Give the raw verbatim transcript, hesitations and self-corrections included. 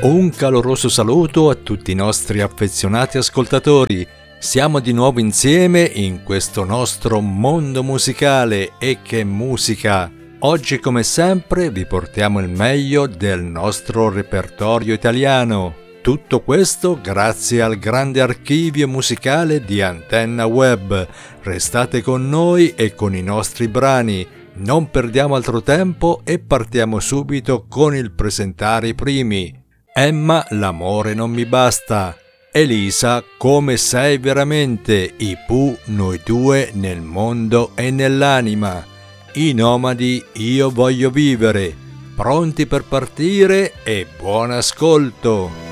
Un caloroso saluto a tutti i nostri affezionati ascoltatori. Siamo di nuovo insieme in questo nostro mondo musicale e che musica! Oggi come sempre vi portiamo il meglio del nostro repertorio italiano. Tutto questo grazie al grande archivio musicale di Antenna Web. Restate con noi e con i nostri brani. Non perdiamo altro tempo e partiamo subito con il presentare i primi. Emma, l'amore non mi basta. Elisa, come sei veramente. I Pooh, noi due nel mondo e nell'anima. I Nomadi, io voglio vivere. Pronti per partire e buon ascolto.